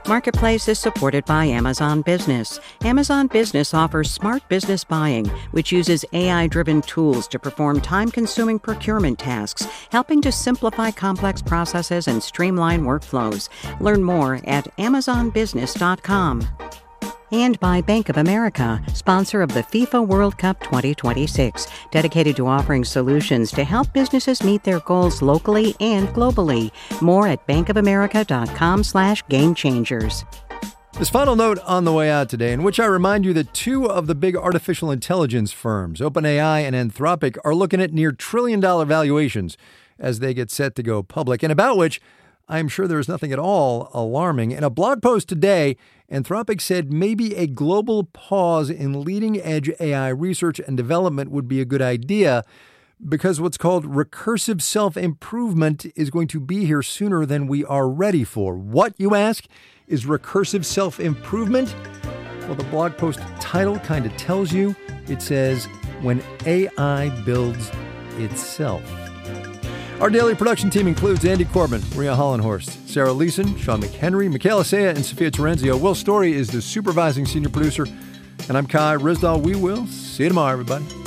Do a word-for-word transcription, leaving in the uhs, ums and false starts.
Marketplace is supported by Amazon Business. Amazon Business offers smart business buying, which uses A I-driven tools to perform time-consuming procurement tasks, helping to simplify complex processes and streamline workflows. Learn more at amazon business dot com. And by Bank of America, sponsor of the FIFA World Cup twenty twenty-six, dedicated to offering solutions to help businesses meet their goals locally and globally. More at bankofamerica.com slash game changers. This final note on the way out today, in which I remind you that two of the big artificial intelligence firms, OpenAI and Anthropic, are looking at near trillion-dollar valuations as they get set to go public, and about which I'm sure there is nothing at all alarming. In a blog post today, Anthropic said maybe a global pause in leading-edge A I research and development would be a good idea because what's called recursive self-improvement is going to be here sooner than we are ready for. What, you ask, is recursive self-improvement? Well, the blog post title kind of tells you. It says, when A I builds itself. Our daily production team includes Andy Corbin, Maria Hollenhorst, Sarah Leeson, Sean McHenry, Michaela Saya, and Sophia Terenzio. Will Story is the supervising senior producer. And I'm Kai Rizdal. We will see you tomorrow, everybody.